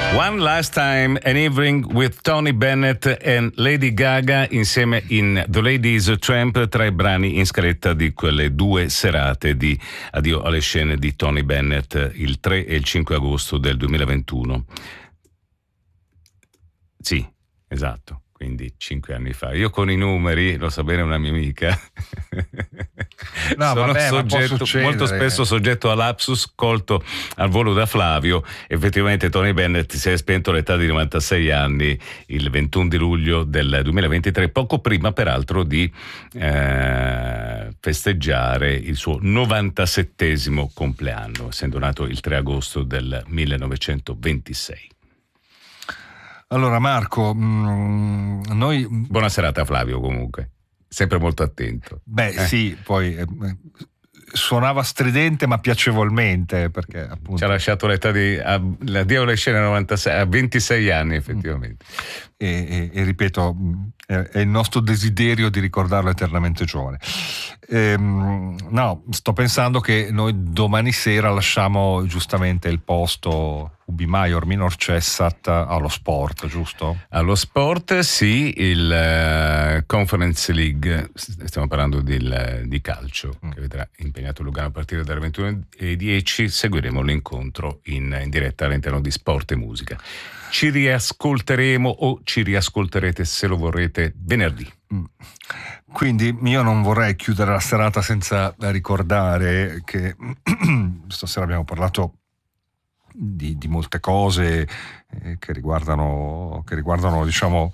One Last Time, an Evening with Tony Bennett and Lady Gaga insieme in The Ladies Tramp, tra i brani in scaletta di quelle 2 serate di Addio alle scene di Tony Bennett il 3 e il 5 agosto del 2021. Sì, esatto. Quindi 5 anni fa. Io con i numeri, lo sa bene una mia amica, sono molto spesso soggetto a lapsus colto al volo da Flavio. Effettivamente Tony Bennett si è spento all'età di 96 anni il 21 di luglio del 2023, poco prima peraltro di festeggiare il suo 97esimo compleanno, essendo nato il 3 agosto del 1926. Allora Marco, noi... Buona serata Flavio comunque, sempre molto attento. Sì, poi suonava stridente ma piacevolmente, perché appunto... Ci ha lasciato l'età di Addio alle scene 96, a 26 anni effettivamente. E ripeto, è il nostro desiderio di ricordarlo eternamente giovane. No, sto pensando che noi domani sera lasciamo giustamente il posto Ubi Maior Minor Cessat allo sport, giusto? Allo sport, sì, il Conference League, stiamo parlando di calcio, che vedrà impegnato Lugano a partire dalle 21:10. Seguiremo l'incontro in diretta all'interno di Sport e Musica. Ci riascolteremo o ci riascolterete, se lo vorrete, venerdì. Quindi io non vorrei chiudere la serata senza ricordare che stasera abbiamo parlato di molte cose che riguardano diciamo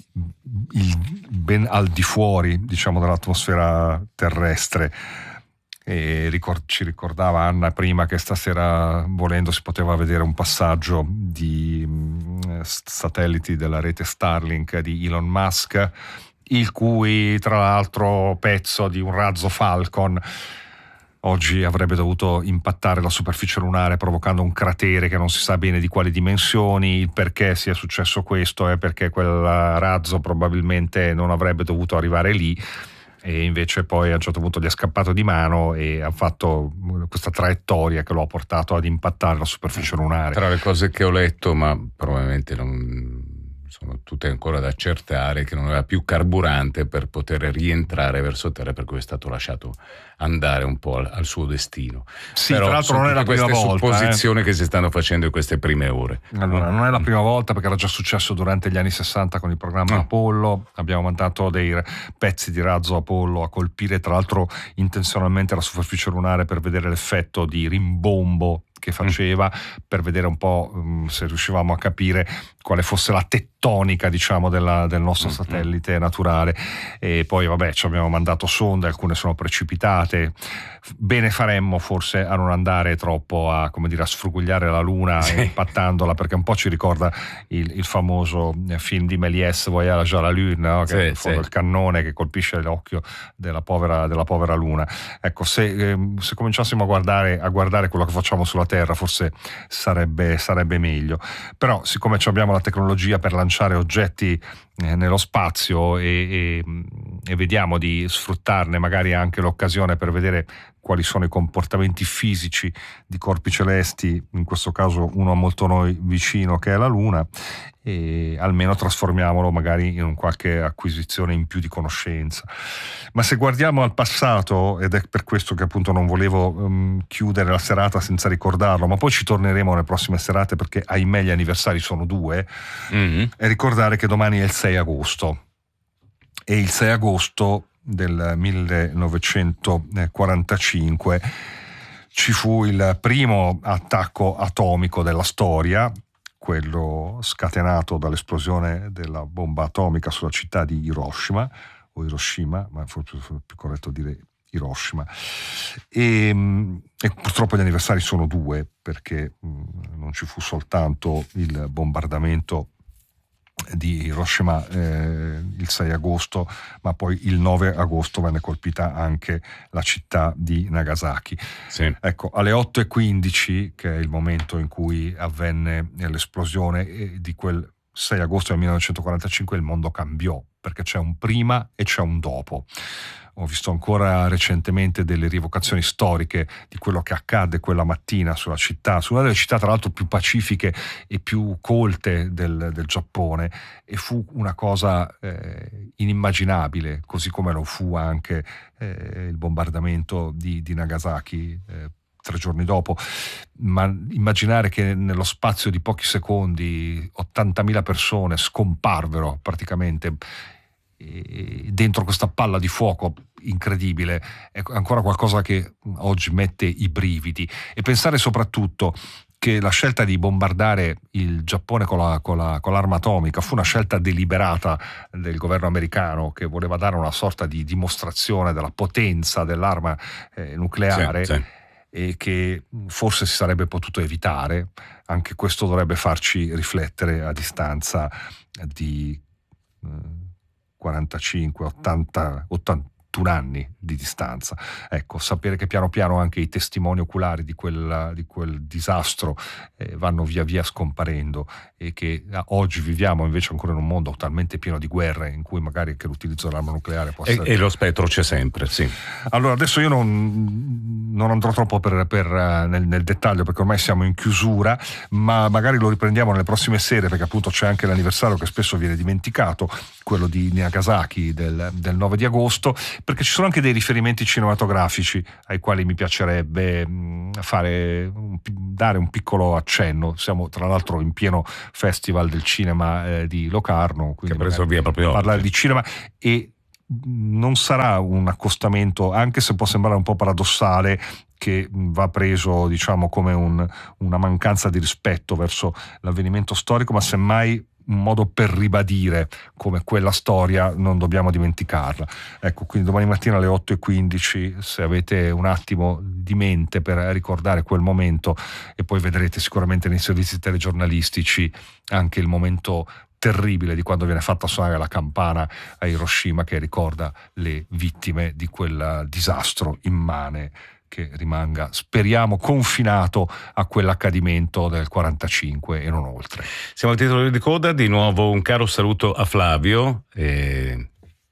il ben al di fuori, diciamo, dell'atmosfera terrestre. E ci ricordava Anna prima che stasera, volendo, si poteva vedere un passaggio di satelliti della rete Starlink di Elon Musk, il cui tra l'altro pezzo di un razzo Falcon oggi avrebbe dovuto impattare la superficie lunare provocando un cratere che non si sa bene di quali dimensioni. Il perché sia successo questo è perché quel razzo probabilmente non avrebbe dovuto arrivare lì, e invece poi a un certo punto gli è scappato di mano e ha fatto questa traiettoria che lo ha portato ad impattare la superficie lunare. Tra le cose che ho letto, ma probabilmente non sono tutte ancora da accertare, che non aveva più carburante per poter rientrare verso terra, per cui è stato lasciato andare un po' al suo destino. Sì, però tra l'altro non è la prima volta. Queste supposizioni che si stanno facendo in queste prime ore. Allora, non è la prima volta, perché era già successo durante gli anni 60 con il programma Apollo. Abbiamo mandato dei pezzi di razzo Apollo a colpire, tra l'altro intenzionalmente, la superficie lunare per vedere l'effetto di rimbombo che faceva, per vedere un po' se riuscivamo a capire quale fosse la tettonica, diciamo, del nostro satellite naturale. E poi vabbè, ci abbiamo mandato sonde, alcune sono precipitate. Bene faremmo forse a non andare troppo a sfrugugliare la Luna, impattandola, perché un po' ci ricorda il famoso film di Méliès, Voyage à la Lune, no? Che è in fondo il cannone che colpisce l'occhio della povera Luna. Ecco, se cominciassimo a guardare quello che facciamo sulla Terra, forse sarebbe meglio. Però siccome abbiamo la tecnologia per lanciare oggetti nello spazio e vediamo di sfruttarne magari anche l'occasione per vedere quali sono i comportamenti fisici di corpi celesti, in questo caso uno a molto noi vicino che è la Luna, e almeno trasformiamolo magari in qualche acquisizione in più di conoscenza. Ma se guardiamo al passato, ed è per questo che appunto non volevo chiudere la serata senza ricordarlo, ma poi ci torneremo nelle prossime serate perché ahimè gli anniversari sono 2, e ricordare che domani è il 6 agosto, e il 6 agosto del 1945 ci fu il primo attacco atomico della storia, quello scatenato dall'esplosione della bomba atomica sulla città di Hiroshima, ma forse è più corretto dire Hiroshima. E purtroppo gli anniversari sono 2, perché non ci fu soltanto il bombardamento di Hiroshima il 6 agosto, ma poi il 9 agosto venne colpita anche la città di Nagasaki. Sì. Ecco, alle 8:15, che è il momento in cui avvenne l'esplosione di quel 6 agosto del 1945 il mondo cambiò, perché c'è un prima e c'è un dopo. Ho visto ancora recentemente delle rievocazioni storiche di quello che accadde quella mattina sulla città, su una delle città tra l'altro più pacifiche e più colte del Giappone, e fu una cosa inimmaginabile, così come lo fu anche il bombardamento di Nagasaki 3 giorni dopo. Ma immaginare che nello spazio di pochi secondi 80.000 persone scomparvero praticamente dentro questa palla di fuoco incredibile è ancora qualcosa che oggi mette i brividi. E pensare soprattutto che la scelta di bombardare il Giappone con l'arma atomica fu una scelta deliberata del governo americano, che voleva dare una sorta di dimostrazione della potenza dell'arma nucleare, sì. E che forse si sarebbe potuto evitare. Anche questo dovrebbe farci riflettere a distanza di 45, 80, 81 anni di distanza. Ecco, sapere che piano piano anche i testimoni oculari di quel disastro vanno via via scomparendo, e che oggi viviamo invece ancora in un mondo talmente pieno di guerre in cui magari anche l'utilizzo dell'arma nucleare può essere... E lo spettro c'è sempre, sì. Allora, adesso io non andrò troppo nel dettaglio, perché ormai siamo in chiusura, ma magari lo riprendiamo nelle prossime sere, perché appunto c'è anche l'anniversario che spesso viene dimenticato, quello di Nagasaki del 9 di agosto, perché ci sono anche dei riferimenti cinematografici ai quali mi piacerebbe dare un piccolo accenno. Siamo tra l'altro in pieno Festival del Cinema di Locarno, quindi che ha preso via proprio parlare di cinema, e non sarà un accostamento, anche se può sembrare un po' paradossale, che va preso diciamo come una mancanza di rispetto verso l'avvenimento storico, ma semmai un modo per ribadire come quella storia non dobbiamo dimenticarla. Ecco, quindi domani mattina alle 8:15, se avete un attimo di mente per ricordare quel momento, e poi vedrete sicuramente nei servizi telegiornalistici anche il momento terribile di quando viene fatta suonare la campana a Hiroshima, che ricorda le vittime di quel disastro immane, che rimanga, speriamo, confinato a quell'accadimento del 45 e non oltre. Siamo al titolo di coda, di nuovo un caro saluto a Flavio, e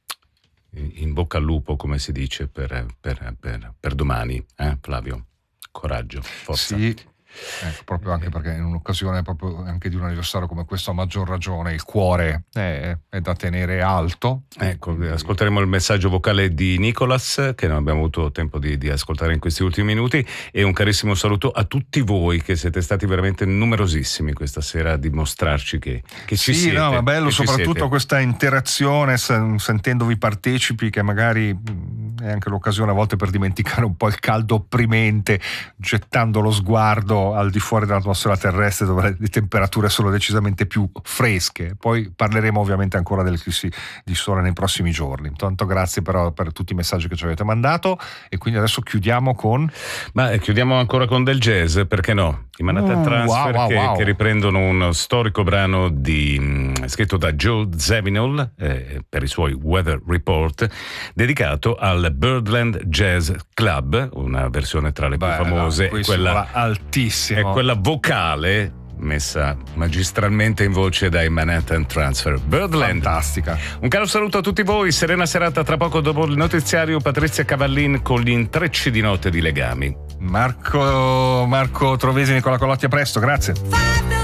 in bocca al lupo, come si dice, per domani, Flavio, coraggio, forza. Sì. Ecco, proprio anche perché in un'occasione proprio anche di un anniversario come questo, a maggior ragione il cuore è da tenere alto. Ecco, ascolteremo il messaggio vocale di Nicolas, che non abbiamo avuto tempo di ascoltare in questi ultimi minuti, e un carissimo saluto a tutti voi che siete stati veramente numerosissimi questa sera a dimostrarci che ci siete. Sì, no, ma bello soprattutto questa interazione, sentendovi partecipi, che magari è anche l'occasione a volte per dimenticare un po' il caldo opprimente, gettando lo sguardo al di fuori dell'atmosfera terrestre, dove le temperature sono decisamente più fresche. Poi parleremo ovviamente ancora dell'eclissi di sole nei prossimi giorni. Tanto grazie però per tutti i messaggi che ci avete mandato, e quindi adesso chiudiamo chiudiamo ancora con del jazz, perché no? I Manhattan Transfer, che riprendono uno storico brano scritto da Joe Zawinul per i suoi Weather Report, dedicato al Birdland Jazz Club, una versione tra le più famose, quella altissima. È quella vocale messa magistralmente in voce dai Manhattan Transfer. Birdland. Fantastica. Un caro saluto a tutti voi, serena serata. Tra poco, dopo il notiziario, Patrizia Cavallin con gli intrecci di notte di Legami. Marco Trovesi, Nicola Colotti, a presto, grazie.